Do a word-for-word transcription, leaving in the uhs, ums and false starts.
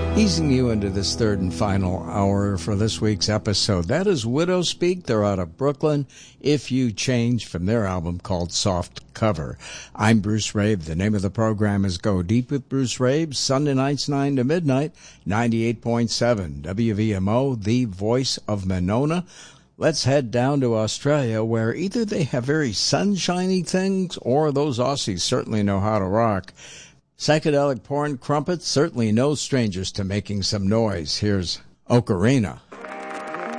Easing you into this third and final hour for this week's episode. That is Widow Speak. They're out of Brooklyn. If You Change, from their album called Soft Cover. I'm Bruce Rabe. The name of the program is Go Deep with Bruce Rabe. Sunday nights nine to midnight, ninety-eight point seven W V M O, the voice of Monona. Let's head down to Australia, where either they have very sunshiny things or those Aussies certainly know how to rock. Psychedelic porn crumpets, certainly no strangers to making some noise. Here's Ocarina.